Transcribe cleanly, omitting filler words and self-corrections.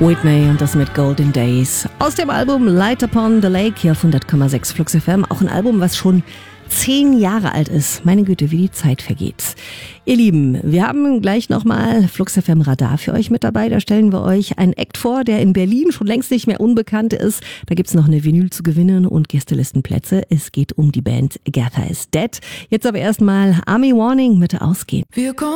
Whitney und das mit Golden Days. Aus dem Album Light Upon the Lake hier auf 100,6 Flux FM. Auch ein Album, was schon 10 Jahre alt ist. Meine Güte, wie die Zeit vergeht. Ihr Lieben, wir haben gleich nochmal Flux FM Radar für euch mit dabei. Da stellen wir euch einen Act vor, der in Berlin schon längst nicht mehr unbekannt ist. Da gibt's noch eine Vinyl zu gewinnen und Gästelistenplätze. Es geht um die Band Agatha is Dead. Jetzt aber erstmal Army Warning mit Ausgehen.